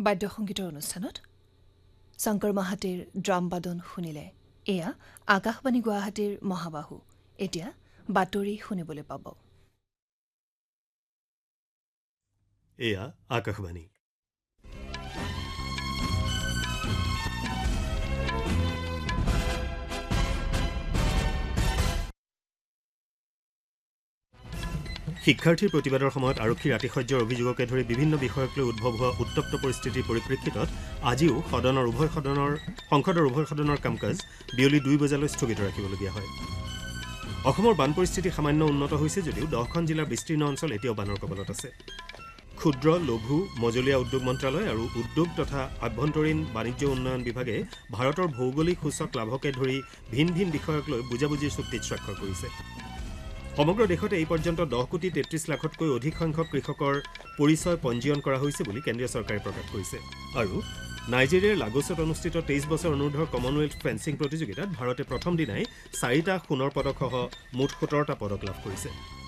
বাদ্যসংগীতৰ অনুষ্ঠানত শংকৰ মাহাতিৰ ড্ৰাম বাদন শুনিলে। এয়া আকাশবাণী গুৱাহাটীৰ মহাবাহু। এতিয়া বাতৰি শুনিবলৈ পাব। এয়া আকাশবাণী। শিক্ষাৰ্থীৰ প্ৰতিবাদৰ সময়ত আৰক্ষীৰ আতিশয্যৰ অভিযোগকে ধৰি বিভিন্ন বিষয়ক লৈ উদ্ভৱ হোৱা উত্তপ্ত পৰিস্থিতিৰ পৰিপ্ৰেক্ষিতত আজিও সংসদৰ উভয় সদনৰ কাম কাজ বিয়লি 2 বজালৈ স্থগিত ৰাখিবলগীয়া হয়। অসমৰ বান পৰিস্থিতি সামান্য উন্নত হৈছে যদিও 10খন জিলাৰ বিস্তীৰ্ণ অঞ্চল এতিয়াও বানৰ কবলত আছে। ক্ষুদ্ৰ, লঘু, মজলীয়া উদ্যোগ মন্ত্ৰালয় আৰু উদ্যোগ তথা আভ্যন্তৰীণ বাণিজ্য উন্নয়ন বিভাগে ভাৰতৰ ভৌগোলিক সূচক লাভকে ধৰি ভিন ভিন বিষয়ক লৈ বুজাবুজিৰ চুক্তিত স্বাক্ষৰ কৰিছে। সমগ্ৰ দেশতে এই পৰ্যন্ত 10,33 লাখতকৈ অধিক সংখ্যক কৃষকৰ পৰিচয় পঞ্জীয়ন কৰা হৈছে বুলি কেন্দ্ৰীয় চৰকাৰে প্ৰকাশ কৰিছে। আৰু নাইজেৰিয়াৰ লাগোছত অনুষ্ঠিত 23 বছৰ অনুৰ্ধৰ কমনৱেলথ ফেন্সিং প্ৰতিযোগিতাত ভাৰতে প্ৰথম দিনাই 4টা সোণৰ পদকসহ মুঠ 17টা পদক লাভ কৰিছে।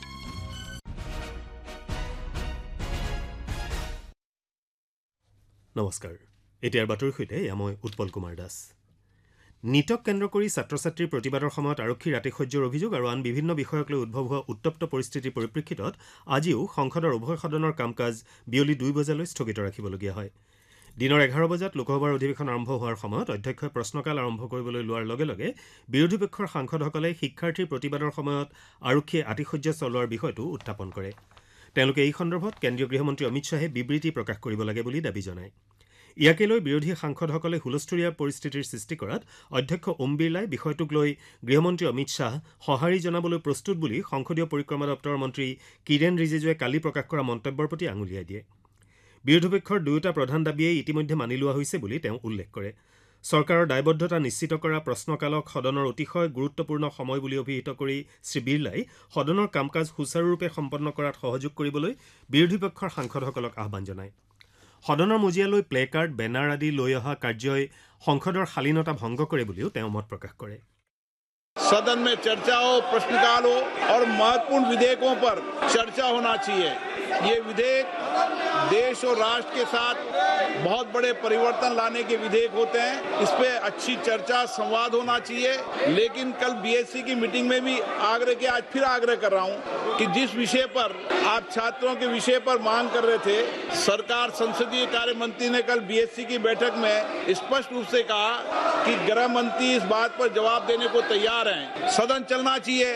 নমস্কাৰ। এতিয়াৰ বাতৰিৰ সৈতে মই উৎপল কুমাৰ দাস। নীটক কেন্দ্ৰ কৰি ছাত্ৰ ছাত্ৰীৰ প্ৰতিবাদৰ সময়ত আৰক্ষীৰ আতিশয্যৰ অভিযোগ আৰু আন বিভিন্ন বিষয়ক লৈ উদ্ভৱ হোৱা উত্তপ্ত পৰিস্থিতিৰ পৰিপ্ৰেক্ষিতত আজিও সংসদৰ উভয় সদনৰ কাম কাজ বিয়লি 2 বজালৈ স্থগিত ৰাখিবলগীয়া হয়। দিনৰ 11 বজাত লোকসভাৰ অধিৱেশন আৰম্ভ হোৱাৰ সময়ত অধ্যক্ষই প্ৰশ্নকাল আৰম্ভ কৰিবলৈ লোৱাৰ লগে লগে বিৰোধী পক্ষৰ সাংসদসকলে শিক্ষাৰ্থীৰ প্ৰতিবাদৰ সময়ত আৰক্ষীয়ে আতিশয্য চলোৱাৰ বিষয়টো উত্থাপন কৰে। তেওঁলোকে এই সন্দৰ্ভত কেন্দ্ৰীয় গৃহমন্ত্ৰী অমিত শ্বাহে বিবৃতি প্ৰকাশ কৰিব লাগে বুলি দাবী জনায়। ইয়াকে লৈ বিৰোধী সাংসদসকলে হুলস্থুলীয়া পৰিস্থিতিৰ সৃষ্টি কৰাত অধ্যক্ষ ওম বিৰলাই বিষয়টোক লৈ গৃহমন্ত্ৰী অমিত শ্বাহ সঁহাৰি জনাবলৈ প্ৰস্তুত বুলি সংসদীয় পৰিক্ৰমা দপ্তৰৰ মন্ত্ৰী কিৰেণ ৰিজিজুৱে কালি প্ৰকাশ কৰা মন্তব্যৰ প্ৰতি আঙুলিয়াই দিয়ে। বিৰোধী পক্ষৰ দুয়োটা প্ৰধান দাবীয়েই ইতিমধ্যে মানি লোৱা হৈছে বুলি তেওঁ উল্লেখ কৰে। চৰকাৰৰ দায়বদ্ধতা নিশ্চিত কৰা প্ৰশ্নকালক সদনৰ অতিশয় গুৰুত্বপূৰ্ণ সময় বুলি অভিহিত কৰি শ্ৰীবিৰলাই সদনৰ কাম কাজ সুচাৰুৰূপে সম্পন্ন কৰাত সহযোগ কৰিবলৈ বিৰোধী পক্ষৰ সাংসদসকলক আহ্বান জনায়। সদনৰ মজিয়ালৈ প্লে কাৰ্ড, বেনাৰ আদি লৈ অহা কাৰ্যই সংসদৰ শালীনতা ভংগ কৰে বুলিও তেওঁ মত প্ৰকাশ কৰে। सदन में चर्चा हो, प्रश्नकाल हो और महत्वपूर्ण विधेयकों पर चर्चा होना चाहिए। ये विधेयक देश और राष्ट्र के साथ बहुत बड़े परिवर्तन लाने के विधेयक होते हैं। इस पे अच्छी चर्चा, संवाद होना चाहिए। लेकिन कल बीएससी की मीटिंग में भी आग्रह किया, आज फिर आग्रह कर रहा हूँ कि जिस विषय पर आप छात्रों के विषय पर मांग कर रहे थे, सरकार संसदीय कार्य मंत्री ने कल बीएससी की बैठक में स्पष्ट रूप से कहा कि गृह मंत्री इस बात पर जवाब देने को तैयार हैं। सदन चलना चाहिए।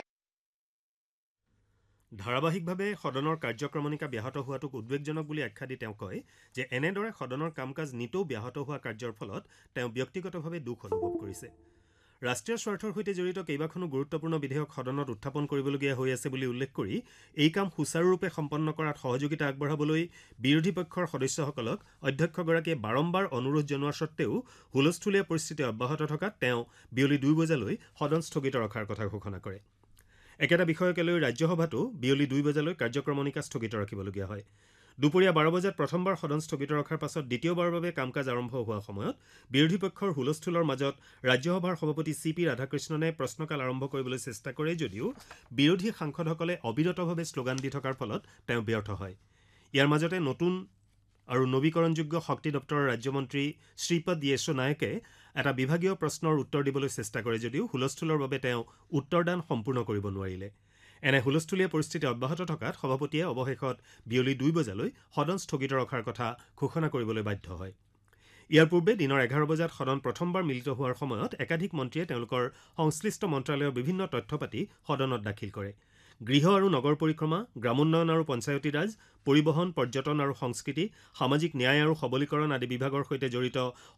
ধাৰাবাহিকভাৱে সদনৰ কাৰ্যক্ৰমণিকা ব্যাহত হোৱাটোক উদ্বেগজনক বুলি আখ্যা দি তেওঁ কয় যে এনেদৰে সদনৰ কাম কাজ নিতৌ ব্যাহত হোৱা কাৰ্যৰ ফলত তেওঁ ব্যক্তিগতভাৱে দুখ অনুভৱ কৰিছে। ৰাষ্ট্ৰীয় স্বাৰ্থৰ সৈতে জড়িত কেইবাখনো গুৰুত্বপূৰ্ণ বিধেয়ক সদনত উত্থাপন কৰিবলগীয়া হৈ আছে বুলি উল্লেখ কৰি এই কাম সুচাৰুৰূপে সম্পন্ন কৰাত সহযোগিতা আগবঢ়াবলৈ বিৰোধী পক্ষৰ সদস্যসকলক অধ্যক্ষগৰাকীয়ে বাৰম্বাৰ অনুৰোধ জনোৱাৰ স্বত্তেও হুলস্থুলীয়া পৰিস্থিতি অব্যাহত থকাত তেওঁ বিয়লি 2 বজালৈ সদন স্থগিত ৰখাৰ কথা ঘোষণা কৰে। একেটা বিষয়কে লৈ ৰাজ্যসভাতো বিয়লি 2 বজালৈ কাৰ্যক্ৰমণিকা স্থগিত ৰাখিবলগীয়া হয়। দুপৰীয়া 12 বজাত প্ৰথমবাৰ সদন স্থগিত ৰখাৰ পাছত দ্বিতীয়বাৰৰ বাবে কাম কাজ আৰম্ভ হোৱা সময়ত বিৰোধী পক্ষৰ হুলস্থুলৰ মাজত ৰাজ্যসভাৰ সভাপতি CP ৰাধাকৃষ্ণনে প্ৰশ্নকাল আৰম্ভ কৰিবলৈ চেষ্টা কৰে যদিও বিৰোধী সাংসদসকলে অবিৰতভাৱে শ্লোগান দি থকাৰ ফলত তেওঁ ব্যৰ্থ হয়। ইয়াৰ মাজতে নতুন আৰু নৱীকৰণযোগ্য শক্তি দপ্তৰৰ ৰাজ্যমন্ত্ৰী শ্ৰীপদ য়েশো নায়কে এটা বিভাগীয় প্ৰশ্নৰ উত্তৰ দিবলৈ চেষ্টা কৰে যদিও হুলস্থুলৰ বাবে তেওঁ উত্তৰদান সম্পূৰ্ণ কৰিব নোৱাৰিলে। এনে হুলস্থুলীয়া পৰিস্থিতি অব্যাহত থকাত সভাপতিয়ে অৱশেষত বিয়লি 2 বজালৈ সদন স্থগিত ৰখাৰ কথা ঘোষণা কৰিবলৈ বাধ্য হয়। ইয়াৰ পূৰ্বে দিনৰ 11 বজাত সদন প্ৰথমবাৰ মিলিত হোৱাৰ সময়ত একাধিক মন্ত্ৰীয়ে তেওঁলোকৰ সংশ্লিষ্ট মন্ত্ৰালয়ৰ বিভিন্ন তথ্যপাতি সদনত দাখিল কৰে। গৃহ আৰু নগৰ পৰিক্ৰমা, গ্ৰামোন্নয়ন আৰু পঞ্চায়তী ৰাজ, পৰিবহণ, পৰ্যটন আৰু সংস্কৃতি, সামাজিক ন্যায় আৰু সবলীকৰণ আদি বিভাগৰ সৈতে জড়িত